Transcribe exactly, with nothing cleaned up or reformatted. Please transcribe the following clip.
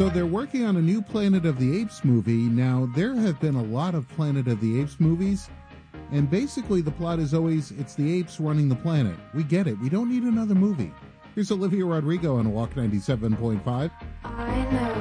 So they're working on a new Planet of the Apes movie. Now, there have been a lot of Planet of the Apes movies, and basically the plot is always, it's the apes running the planet. We get it. We don't need another movie. Here's Olivia Rodrigo on Walk ninety-seven point five. I know